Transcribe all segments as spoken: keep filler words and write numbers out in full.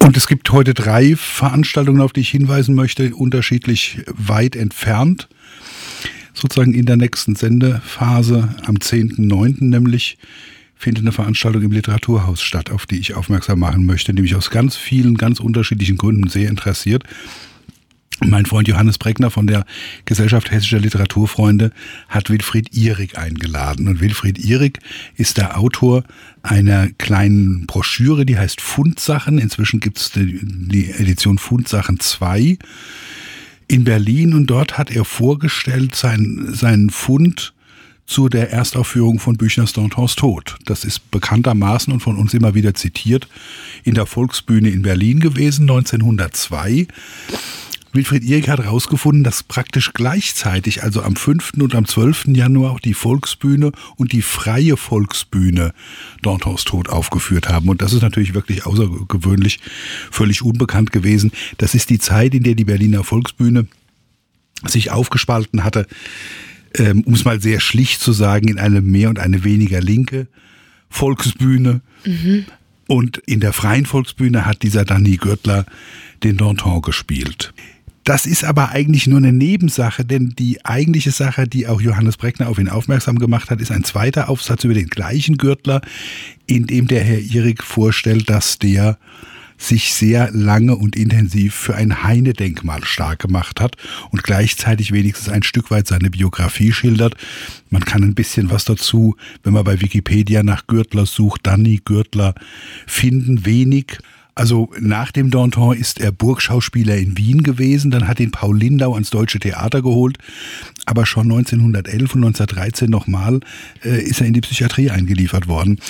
Und es gibt heute drei Veranstaltungen, auf die ich hinweisen möchte, unterschiedlich weit entfernt. Sozusagen in der nächsten Sendephase am zehnten neunten nämlich findet eine Veranstaltung im Literaturhaus statt, auf die ich aufmerksam machen möchte, die mich aus ganz vielen, ganz unterschiedlichen Gründen sehr interessiert. Mein Freund Johannes Breckner von der Gesellschaft Hessischer Literaturfreunde hat Wilfried Ihrig eingeladen. Und Wilfried Ihrig ist der Autor einer kleinen Broschüre, die heißt Fundsachen. Inzwischen gibt es die, die Edition Fundsachen zwei in Berlin. Und dort hat er vorgestellt sein, seinen Fund zu der Erstaufführung von Büchners Dantons Tod. Das ist bekanntermaßen und von uns immer wieder zitiert in der Volksbühne in Berlin gewesen, neunzehnhundertzwei. Wilfried Ihrig hat herausgefunden, dass praktisch gleichzeitig, also am fünften und am zwölften Januar, auch die Volksbühne und die Freie Volksbühne Dantons Tod aufgeführt haben. Und das ist natürlich wirklich außergewöhnlich, völlig unbekannt gewesen. Das ist die Zeit, in der die Berliner Volksbühne sich aufgespalten hatte, ähm, um es mal sehr schlicht zu sagen, in eine mehr und eine weniger linke Volksbühne. Mhm. Und in der Freien Volksbühne hat dieser Danny Gürtler den Danton gespielt. Das ist aber eigentlich nur eine Nebensache, denn die eigentliche Sache, die auch Johannes Breckner auf ihn aufmerksam gemacht hat, ist ein zweiter Aufsatz über den gleichen Gürtler, in dem der Herr Ihrig vorstellt, dass der sich sehr lange und intensiv für ein Heine-Denkmal stark gemacht hat und gleichzeitig wenigstens ein Stück weit seine Biografie schildert. Man kann ein bisschen was dazu, wenn man bei Wikipedia nach Gürtler sucht, Danny Gürtler, finden, wenig. Also nach dem Danton ist er Burgschauspieler in Wien gewesen, dann hat ihn Paul Lindau ans Deutsche Theater geholt, aber schon neunzehnhundertelf und neunzehnhundertdreizehn nochmal äh, ist er in die Psychiatrie eingeliefert worden.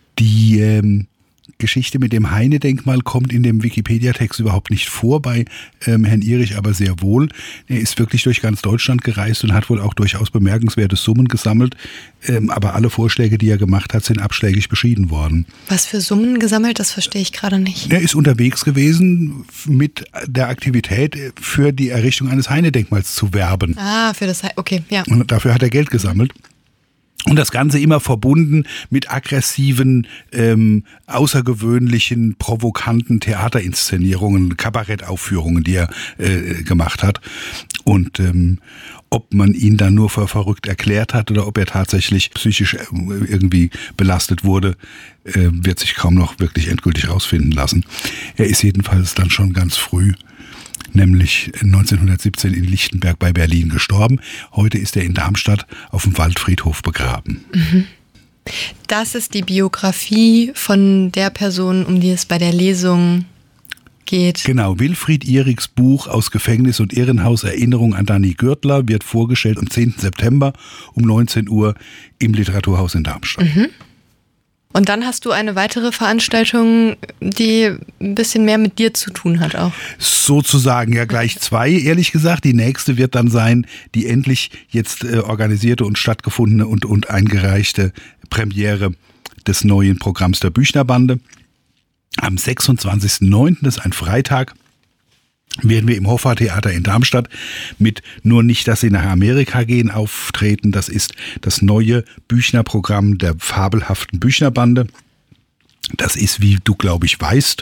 Die ähm, Geschichte mit dem Heine-Denkmal kommt in dem Wikipedia-Text überhaupt nicht vor, bei ähm, Herrn Ihrig aber sehr wohl. Er ist wirklich durch ganz Deutschland gereist und hat wohl auch durchaus bemerkenswerte Summen gesammelt, ähm, aber alle Vorschläge, die er gemacht hat, sind abschlägig beschieden worden. Was für Summen gesammelt, das verstehe ich gerade nicht. Er ist unterwegs gewesen mit der Aktivität, für die Errichtung eines Heine-Denkmals zu werben. Ah, für das Heine, okay, ja. Und dafür hat er Geld gesammelt. Und das Ganze immer verbunden mit aggressiven, ähm, außergewöhnlichen, provokanten Theaterinszenierungen, Kabarettaufführungen, die er äh, gemacht hat. Und ähm, ob man ihn dann nur für verrückt erklärt hat oder ob er tatsächlich psychisch irgendwie belastet wurde, äh, wird sich kaum noch wirklich endgültig rausfinden lassen. Er ist jedenfalls dann schon ganz früh, nämlich neunzehnhundertsiebzehn in Lichtenberg bei Berlin gestorben. Heute ist er in Darmstadt auf dem Waldfriedhof begraben. Das ist die Biografie von der Person, um die es bei der Lesung geht. Genau, Wilfried Ihrigs Buch Aus Gefängnis und Irrenhaus, Erinnerung an Danny Gürtler wird vorgestellt am zehnten September um neunzehn Uhr im Literaturhaus in Darmstadt. Mhm. Und dann hast du eine weitere Veranstaltung, die ein bisschen mehr mit dir zu tun hat auch. Sozusagen ja gleich zwei, ehrlich gesagt. Die nächste wird dann sein, die endlich jetzt äh, organisierte und stattgefundene und, und eingereichte Premiere des neuen Programms der Büchnerbande. Am sechsundzwanzigsten neunten, das ist ein Freitag, werden wir im Hoffa-Theater in Darmstadt mit Nur nicht, dass sie nach Amerika gehen auftreten. Das ist das neue Büchner-Programm der fabelhaften Büchnerbande. Das ist, wie du, glaube ich, weißt,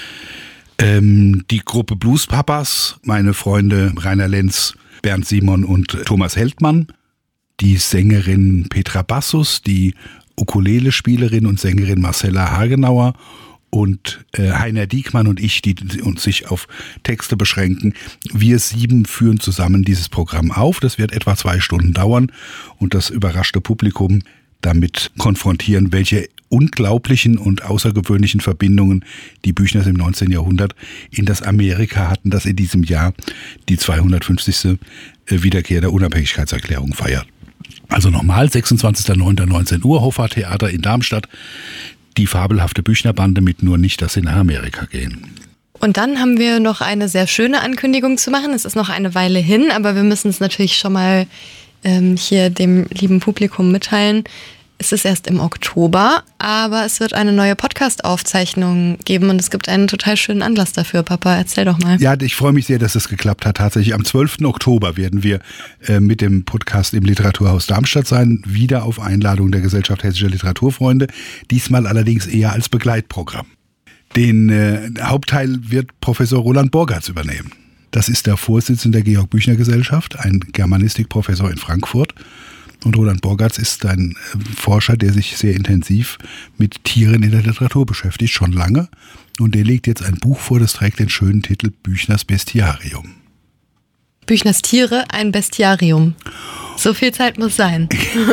ähm, die Gruppe Bluespapas, meine Freunde Rainer Lenz, Bernd Simon und Thomas Heldmann, die Sängerin Petra Bassus, die Ukulele-Spielerin und Sängerin Marcella Hagenauer und äh, Heiner Diekmann und ich, die uns sich auf Texte beschränken. Wir sieben führen zusammen dieses Programm auf. Das wird etwa zwei Stunden dauern und das überraschte Publikum damit konfrontieren, welche unglaublichen und außergewöhnlichen Verbindungen die Büchners im neunzehnten Jahrhundert in das Amerika hatten, das in diesem Jahr die zweihundertfünfzigste Wiederkehr der Unabhängigkeitserklärung feiert. Also nochmal, sechsundzwanzigsten neunten neunzehn Uhr, Hoffa Theater in Darmstadt. Die fabelhafte Büchnerbande mit Nur nicht, dass sie nach Amerika gehen. Und dann haben wir noch eine sehr schöne Ankündigung zu machen. Es ist noch eine Weile hin, aber wir müssen es natürlich schon mal ähm, hier dem lieben Publikum mitteilen. Es ist erst im Oktober, aber es wird eine neue Podcast-Aufzeichnung geben und es gibt einen total schönen Anlass dafür. Papa, erzähl doch mal. Ja, ich freue mich sehr, dass es geklappt hat. Tatsächlich am zwölften Oktober werden wir äh, mit dem Podcast im Literaturhaus Darmstadt sein, wieder auf Einladung der Gesellschaft Hessischer Literaturfreunde, diesmal allerdings eher als Begleitprogramm. Den äh, Hauptteil wird Professor Roland Borgartz übernehmen. Das ist der Vorsitzende der Georg-Büchner-Gesellschaft, ein Germanistikprofessor in Frankfurt. Und Roland Borgartz ist ein Forscher, der sich sehr intensiv mit Tieren in der Literatur beschäftigt, schon lange. Und der legt jetzt ein Buch vor, das trägt den schönen Titel Büchners Bestiarium. Büchners Tiere, ein Bestiarium. So viel Zeit muss sein.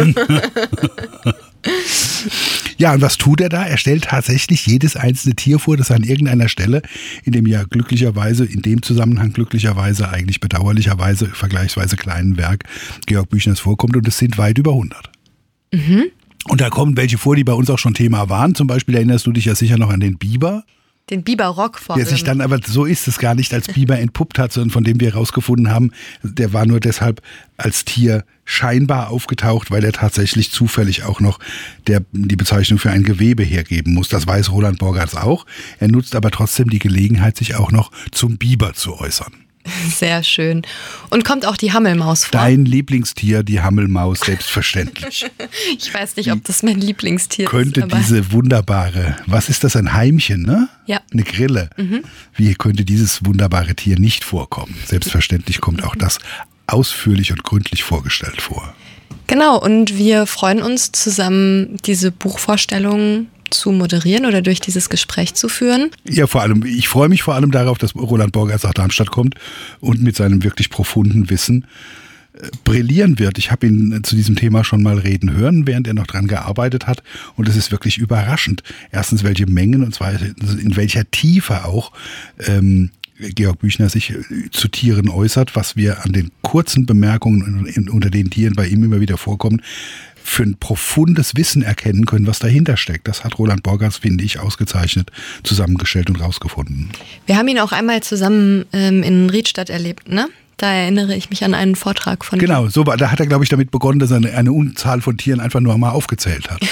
Ja, und was tut er da? Er stellt tatsächlich jedes einzelne Tier vor, das an irgendeiner Stelle in dem ja glücklicherweise, in dem Zusammenhang glücklicherweise, eigentlich bedauerlicherweise, vergleichsweise kleinen Werk Georg Büchners vorkommt. Und es sind weit über hundert. Mhm. Und da kommen welche vor, die bei uns auch schon Thema waren. Zum Beispiel erinnerst du dich ja sicher noch an den Biber. Den Biberrock vor allem. Der sich dann, aber so ist es gar nicht, als Biber entpuppt hat, sondern von dem wir herausgefunden haben, der war nur deshalb als Tier scheinbar aufgetaucht, weil er tatsächlich zufällig auch noch der, die Bezeichnung für ein Gewebe hergeben muss. Das weiß Roland Borgartz auch. Er nutzt aber trotzdem die Gelegenheit, sich auch noch zum Biber zu äußern. Sehr schön. Und kommt auch die Hammelmaus vor? Dein Lieblingstier, die Hammelmaus, selbstverständlich. Ich weiß nicht, ob das mein Lieblingstier könnte ist. Könnte diese wunderbare, was ist das, ein Heimchen, ne? Ja. Eine Grille. Mhm. Wie könnte dieses wunderbare Tier nicht vorkommen? Selbstverständlich kommt auch das ausführlich und gründlich vorgestellt vor. Genau, und wir freuen uns zusammen, diese Buchvorstellung zu moderieren oder durch dieses Gespräch zu führen. Ja, vor allem, ich freue mich vor allem darauf, dass Roland Borgartz nach Darmstadt kommt und mit seinem wirklich profunden Wissen äh, brillieren wird. Ich habe ihn zu diesem Thema schon mal reden hören, während er noch dran gearbeitet hat, und es ist wirklich überraschend. Erstens, welche Mengen und zweitens, in welcher Tiefe auch ähm, Georg Büchner sich zu Tieren äußert, was wir an den kurzen Bemerkungen unter den Tieren bei ihm immer wieder vorkommen, für ein profundes Wissen erkennen können, was dahinter steckt. Das hat Roland Borgartz, finde ich, ausgezeichnet zusammengestellt und rausgefunden. Wir haben ihn auch einmal zusammen ähm, in Riedstadt erlebt, ne? Da erinnere ich mich an einen Vortrag von Genau, so war, da hat er, glaube ich, damit begonnen, dass er eine, eine Unzahl von Tieren einfach nur mal aufgezählt hat.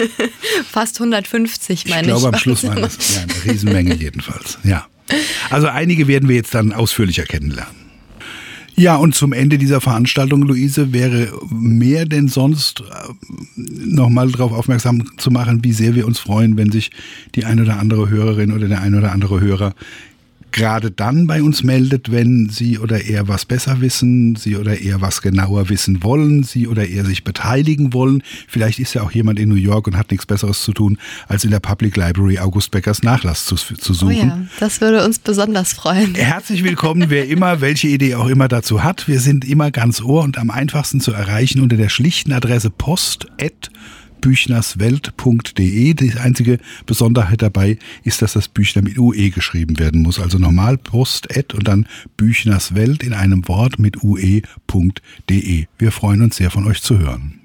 Fast hundertfünfzig, meine ich. Ich glaube, am Schluss war das ja, eine Riesenmenge jedenfalls. Ja. Also einige werden wir jetzt dann ausführlicher kennenlernen. Ja, und zum Ende dieser Veranstaltung, Luise, wäre mehr denn sonst nochmal darauf aufmerksam zu machen, wie sehr wir uns freuen, wenn sich die ein oder andere Hörerin oder der ein oder andere Hörer gerade dann bei uns meldet, wenn sie oder er was besser wissen, sie oder er was genauer wissen wollen, sie oder er sich beteiligen wollen. Vielleicht ist ja auch jemand in New York und hat nichts Besseres zu tun, als in der Public Library August Beckers Nachlass zu, zu suchen. Oh ja, das würde uns besonders freuen. Herzlich willkommen, wer immer, welche Idee auch immer dazu hat. Wir sind immer ganz ohr und am einfachsten zu erreichen unter der schlichten Adresse post at büchnerswelt punkt de. Die einzige Besonderheit dabei ist, dass das Büchner mit U E geschrieben werden muss. Also normal post at und dann büchnerswelt in einem Wort mit U E punkt de. Wir freuen uns sehr, von euch zu hören.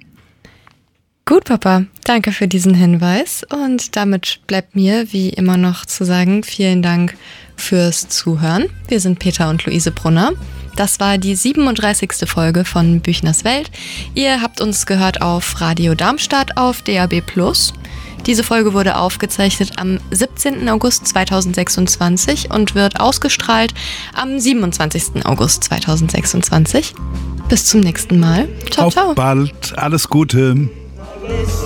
Gut, Papa, danke für diesen Hinweis. Und damit bleibt mir wie immer noch zu sagen, vielen Dank fürs Zuhören. Wir sind Peter und Luise Brunner. Das war die siebenunddreißigste Folge von Büchners Welt. Ihr habt uns gehört auf Radio Darmstadt auf D A B plus. Diese Folge wurde aufgezeichnet am siebzehnten August zweitausendsechsundzwanzig und wird ausgestrahlt am siebenundzwanzigsten August zweitausendsechsundzwanzig. Bis zum nächsten Mal. Ciao, Auf ciao. bald. Alles Gute.